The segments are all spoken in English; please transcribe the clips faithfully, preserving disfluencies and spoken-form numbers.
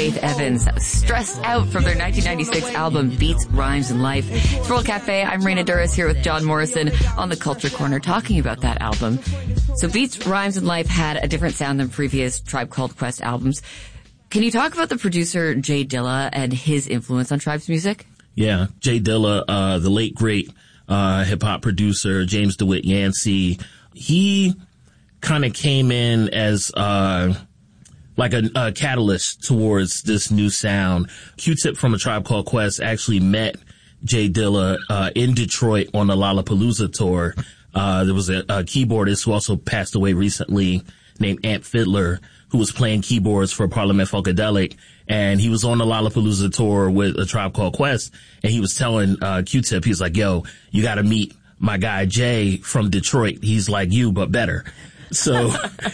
Faith Evans, Stressed Out from their nineteen ninety-six album Beats, Rhymes, and Life. It's World Cafe. I'm Raina Duras here with John Morrison on the Culture Corner talking about that album. So Beats, Rhymes, and Life had a different sound than previous Tribe Called Quest albums. Can you talk about the producer Jay Dilla and his influence on Tribe's music? Yeah, Jay Dilla, uh, the late great uh, hip-hop producer, James DeWitt Yancey, he kind of came in as uh like a, a catalyst towards this new sound. Q-Tip from A Tribe Called Quest actually met Jay Dilla uh in Detroit on the Lollapalooza tour. Uh there was a, a keyboardist who also passed away recently named Amp Fiddler, who was playing keyboards for Parliament Funkadelic, and he was on the Lollapalooza tour with A Tribe Called Quest, and he was telling uh Q-Tip, he was like, yo, you gotta meet my guy Jay from Detroit. He's like you, but better. So,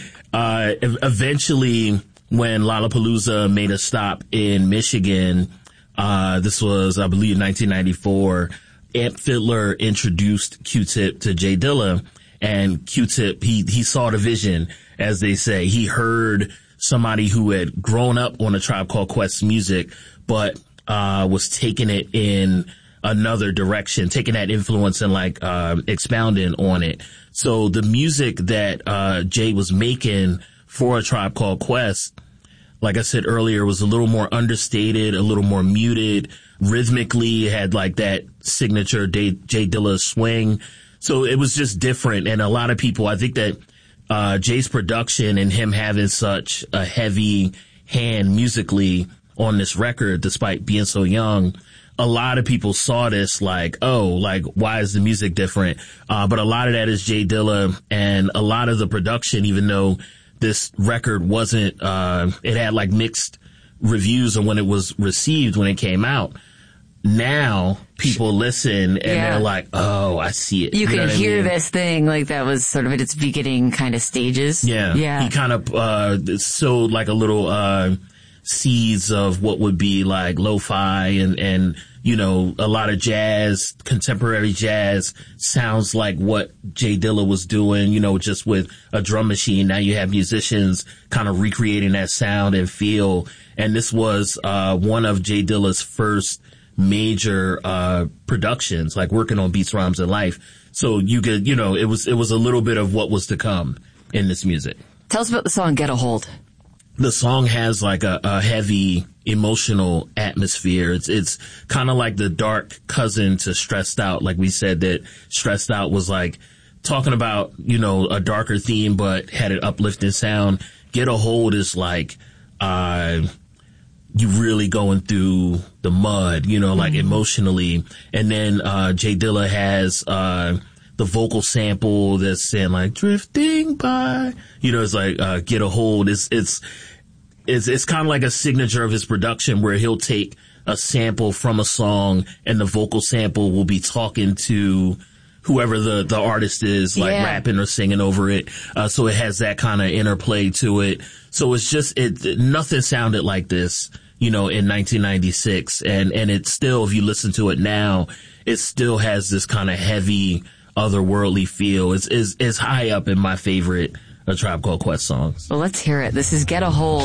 uh, eventually when Lollapalooza made a stop in Michigan, uh, this was, I believe, nineteen ninety-four, Amp Fiddler introduced Q-Tip to Jay Dilla, and Q-Tip, he, he saw the vision, as they say. He heard somebody who had grown up on A Tribe Called Quest music, but, uh, was taking it in another direction, taking that influence and like, uh, expounding on it. So the music that, uh, Jay was making for A Tribe Called Quest, like I said earlier, was a little more understated, a little more muted, rhythmically had like that signature Jay, Jay Dilla swing. So it was just different. And a lot of people, I think that, uh, Jay's production and him having such a heavy hand musically on this record, despite being so young, a lot of people saw this like, oh, like, why is the music different? Uh, but a lot of that is Jay Dilla, and a lot of the production, even though this record wasn't, uh, it had like mixed reviews on when it was received when it came out. Now people listen and yeah. they're like, oh, I see it. You, you can hear I mean? this thing like that was sort of at its beginning kind of stages. Yeah. Yeah. He kind of, uh, sowed like a little, uh, seeds of what would be like lo-fi and, and, you know, a lot of jazz, contemporary jazz sounds like what Jay Dilla was doing, you know, just with a drum machine. Now you have musicians kind of recreating that sound and feel. And this was, uh, one of Jay Dilla's first major, uh, productions, like working on Beats, Rhymes, and Life. So you could, you know, it was, it was a little bit of what was to come in this music. Tell us about the song Get a Hold. The song has like a, a heavy emotional atmosphere. It's, it's kind of like the dark cousin to Stressed Out. Like we said that Stressed Out was like talking about, you know, a darker theme, but had an uplifting sound. Get a Hold is like, uh, you really going through the mud, you know, like mm-hmm. emotionally. And then, uh, Jay Dilla has, uh, the vocal sample that's saying like drifting by, you know, it's like, uh, Get a Hold. It's, it's, it's, it's kind of like a signature of his production where he'll take a sample from a song and the vocal sample will be talking to whoever the, the artist is, like yeah. rapping or singing over it. Uh, so it has that kind of interplay to it. So it's just, it, nothing sounded like this, you know, in nineteen ninety-six. And, and it still, if you listen to it now, it still has this kind of heavy, otherworldly feel. It's, it's, it's high up in my favorite A Tribe Called Quest songs. Well, let's hear it. This is Get a Hold.